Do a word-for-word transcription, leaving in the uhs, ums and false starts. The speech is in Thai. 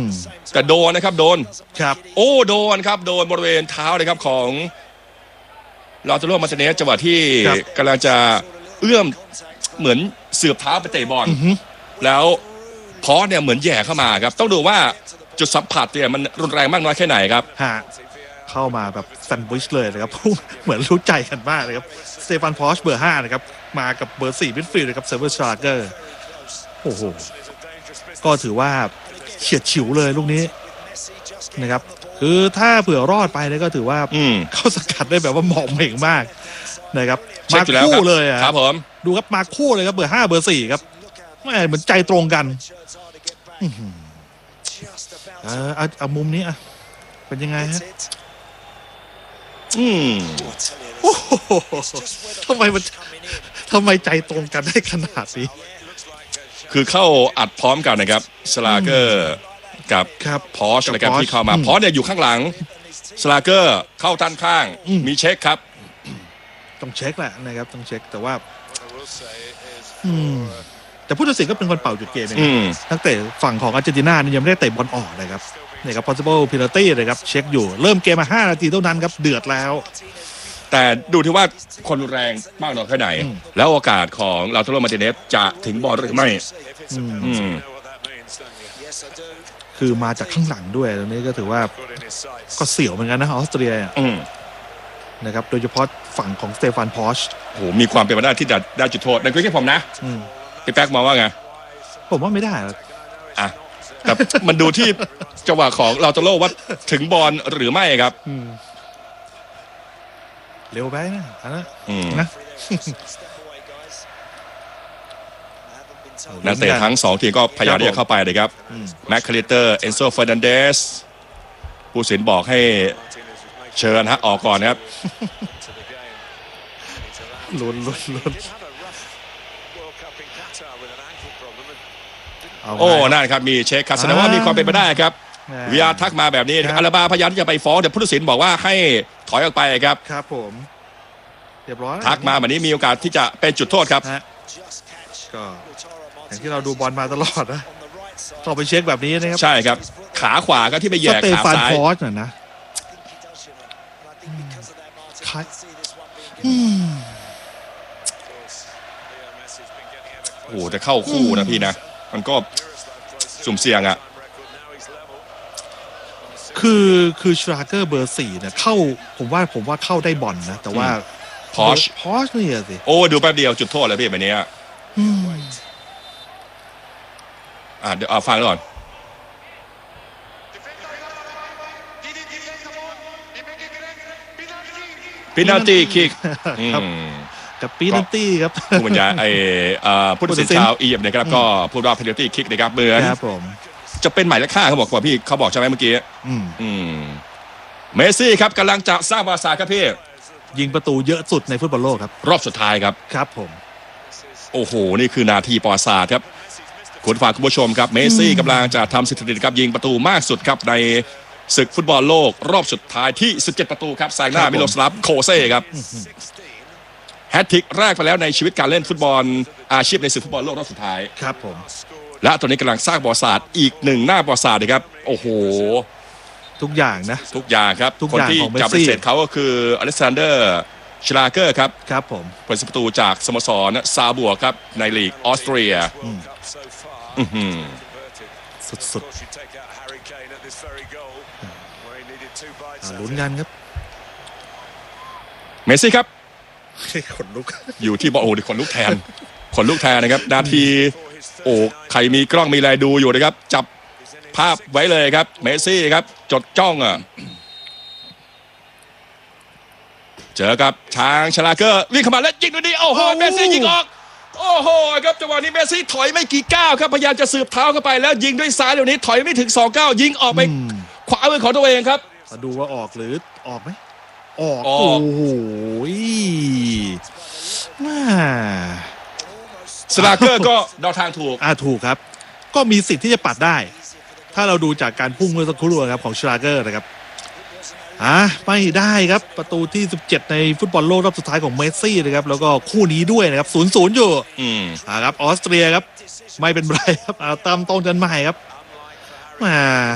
แต่โดนนะครับโดนครับโอ้โดนครับโดนบริเวณเท้าเลยครับของลาโตโรมาร์ติเนสจังหวะที่กำลังจะเอื้อมเหมือนเสือบเท้าไปเตะบอลแล้วพอเนี่ยเหมือนแย่เข้ามาครับต้องดูว่าจุดสัมผัสเนี่ยมันรุนแรงมากน้อยแค่ไหนครับฮะเข้ามาแบบแซนด์วิชเลยนะครับเหมือนรู้ใจกันมากเลยครับสเตฟานพอชเบอร์ห้านะครับมากับเบอร์สี่มิดฟิลด์นะครับเซเวอร์ชาร์เกอร์โอ้โหก็ถือว่าเฉียดฉิวเลยลูกนี้นะครับคือถ้าเผื่อรอดไปเนี่ยก็ถือว่าเข้าสกัดได้แบบว่าเหมาะเหม่งมากนะครับมาคู่เลยอ่ะครับผมดูครับมาคู่เลยครับเบอร์ห้าเบอร์สี่ครับแม่เหมือนใจตรงกันเออเอาเอามุมนี้อ่ะเป็นยังไงฮะอืมโอ้โหทำไมมันทำไมใจตรงกันได้ขนาดนี้คือเข้าอัดพร้อมกันนะครับสลาเกอร์กับพอชนะครับที่เข้ามาพอชเนี่ยอยู่ข้างหลังสลาเกอร์เข้าด้านข้างมีเช็คครับต้องเช็คแหละนะครับต้องเช็คแต่ว่าอืมแต่ผู้ตัดสินก็เป็นคนเป่าจุดเกมเองนักเตะฝั่งของอาร์เจนตินานี่ยังไม่ได้เตะบอลออกเลยครับนี่ครับ possible penalty เลยครับเช็คอยู่เริ่มเกมมาห้านาทีเท่านั้นครับเดือดแล้วแต่ดูที่ว่าคนแรงมากน้อยแค่ไหนแล้วโอกาสของลาโตโรมาร์ติเนสจะถึงบอลหรือไม่คือมาจากข้างหลังด้วยตรงนี้ก็ถือว่าก็เสี่ยวเหมือนกันนะออสเตรียนะครับโดยเฉพาะฝั่งของสเตฟานพอชโอ้โหมีความเป็นไปได้ที่จะได้จุดโทษนั่นคือแค่ผมนะพี่แป๊กมองว่าไงผมว่าไม่ได้อ่ะแต่มันดูที่จังหวะของลาโตโรว่าถึงบอลหรือไม่ครับเร็วไปนะนะนะนักเตะทั้งสองทีมก็พยายามที่จะเข้าไปเลยครับแม็กคาลิเตอร์เอนโซเฟอร์นันเดสผู้สินบอกให้เชิญฮะออกก่อนครับลุ้นลุ้นลุ้นโอ้นั่นครับมีเช็คครับแสดงว่ามีความเป็นไปได้ครับวิอาทักมาแบบนี้อาราบาพยายามที่จะไปฟ้องแต่ผู้ตัดสินบอกว่าให้ถอยออกไปครับครับผมเรียบร้อยทักมาแบบนี้มีโอกาสที่จะเป็นจุดโทษครับก็อย่างที่เราดูบอลมาตลอดนะเข้าไปเช็คแบบนี้นะครับใช่ครับขาขวาก็ที่ไปแย่ขาซ้ายสเตฟานพอชน่ะนะโอ้จะเข้าคู่นะพี่นะมันก็สุ่มเสี่ยงอ่ะคือคือชราเกอร์เบอร์สี่เนี่ยเข้าผมว่าผมว่าเข้าได้บอลนะแต่ว่าพอชพอชนี่สิโอ้ดูแป๊บเดียวจุดโทษเลยพี่แบบนี้อ่าเดี๋ยวเอาฟังก่อนพินาตี้คิกกับปีนันตี้ครับผู้บรรยายไอ้ผู้ตัดสินชาวอียิปต์นะครับก็พูดว่าพินาตี้คิกนะครับเหมือนจะเป็นหมายเลขห้าเขาบอกว่าพี่เขาบอกใช่ไหมเมื่อกี้เมสซี่ครับกำลังจะสร้างประวัติศาสตร์ครับพี่ยิงประตูเยอะสุดในฟุตบอลโลกครับรอบสุดท้ายครับครับผมโอ้โหนี่คือนาทีประวัติศาสตร์ครับคุณฝากคุณผู้ชมครับเมสซี่กำลังจะทำสถิติครับยิงประตูมากสุดครับในศึกฟุตบอลโลกรอบสุดท้ายที่สิบเจ็ดประตูครับแซงหน้ามิโลสลาฟโคเซ่ครับแฮตทริกแรกไปแล้วในชีวิตการเล่นฟุตบอลอาชีพในศึกฟุตบอลโลกรอบสุดท้ายครับผมและตอนนี้กำลังสร้างประวัติศาสตร์อีกหนึ่งหน้าประวัติศาสตร์นะครับโอ้โหทุกอย่างนะทุกอย่างครับคนที่จับเป็นเศษเขาก็คืออเล็กซานเดอร์ชลาเกอร์ครับครับผมผลประตูจากสโมสรซาบัวครับในลีกออสเตรียสุดๆลุ้นกันครับเมสซี่ครับขนลุกอยู่ที่บอลโอ้ดิขนลุกแทนขนลุกแทนนะครับนาทีโอ้ใครมีกล้องมีอะไรดูอยู่นะครับจับภาพไว้เลยครับเมสซี่ครับจดจ้องอ่ะเจอกับทางชลาเกอร์วิ่งเข้ามาแล้วยิงดูดีโอ้โหเมสซี่ยิงออกโอ้โหครับจังหวะนี้เมสซี่ถอยไม่กี่ก้าวครับพยายามจะสืบเท้าเข้าไปแล้วยิงด้วยซ้ายเดี๋ยวนี้ถอยไม่ถึงสองก้าวยิงออกไปขวามือของตัวเองครับมาดูว่าออกหรือออกไหมออกโอ้โหน่าสลาเกอร์ก็เดาทางถูกอ่าถูกครับก็มีสิทธิ์ที่จะปัดได้ถ้าเราดูจากการพุ่งเมื่อสักครู่ครับของชลาเกอร์นะครับอ่ะไม่ได้ครับประตูที่สิบเจ็ดในฟุตบอลโลกรอบสุดท้ายของเมสซี่นะครับแล้วก็คู่นี้ด้วยนะครับ ศูนย์ศูนย์ อยู่อืมอ่าครับออสเตรียครับไม่เป็นไรครับเอาตามต้นกันใหม่ครับมา